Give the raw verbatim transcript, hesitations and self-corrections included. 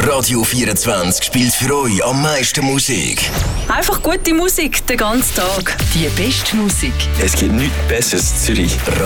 Radio vierundzwanzig spielt für euch am meisten Musik. Einfach gute Musik den ganzen Tag. Die beste Musik. Es gibt nichts Besseres in Zürich.